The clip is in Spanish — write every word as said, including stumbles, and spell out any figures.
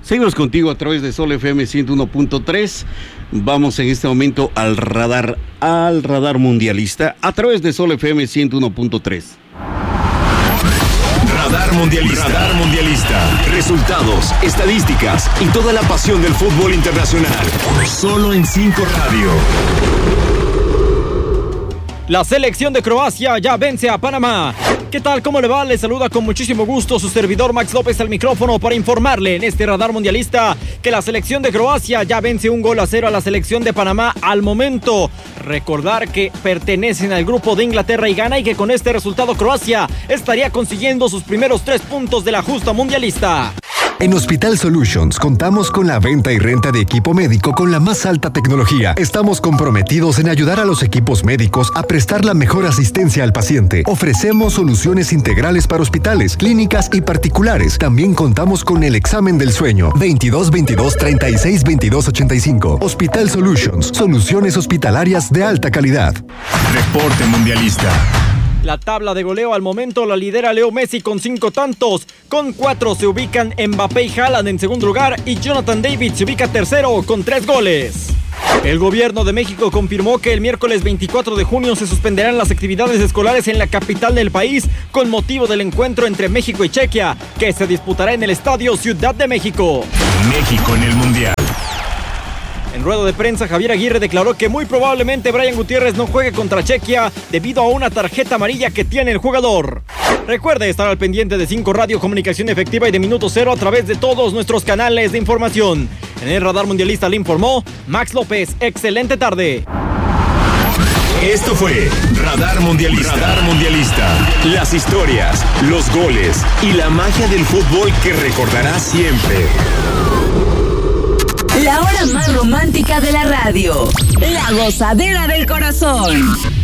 Seguimos contigo a través de Sol F M ciento uno punto tres. Vamos en este momento al radar, al radar mundialista a través de Sol F M ciento uno punto tres. Radar Mundialista. Radar Mundialista. Resultados, estadísticas y toda la pasión del fútbol internacional. Solo en cinco Radio. La selección de Croacia ya vence a Panamá. ¿Qué tal? ¿Cómo le va? Le saluda con muchísimo gusto su servidor Max López al micrófono para informarle en este radar mundialista que la selección de Croacia ya vence un gol a cero a la selección de Panamá al momento. Recordar que pertenecen al grupo de Inglaterra y Ghana y que con este resultado Croacia estaría consiguiendo sus primeros tres puntos de la justa mundialista. En Hospital Solutions contamos con la venta y renta de equipo médico con la más alta tecnología. Estamos comprometidos en ayudar a los equipos médicos a prestar la mejor asistencia al paciente. Ofrecemos soluciones integrales para hospitales, clínicas y particulares. También contamos con el examen del sueño. veintidós veintidós treinta y seis veintidós ochenta y cinco. Hospital Solutions, soluciones hospitalarias de alta calidad. Reporte mundialista. La tabla de goleo al momento la lidera Leo Messi con cinco tantos. Con cuatro se ubican Mbappé y Haaland en segundo lugar y Jonathan David se ubica tercero con tres goles. El gobierno de México confirmó que el miércoles veinticuatro de junio se suspenderán las actividades escolares en la capital del país con motivo del encuentro entre México y Chequia, que se disputará en el Estadio Ciudad de México. México en el Mundial. En rueda de prensa, Javier Aguirre declaró que muy probablemente Brian Gutiérrez no juegue contra Chequia debido a una tarjeta amarilla que tiene el jugador. Recuerde estar al pendiente de cinco Radio, comunicación efectiva y de Minuto Cero a través de todos nuestros canales de información. En el Radar Mundialista le informó Max López. Excelente tarde. Esto fue Radar Mundialista. Radar Mundialista. Las historias, los goles y la magia del fútbol que recordarás siempre. La hora más romántica de la radio. La gozadera del corazón.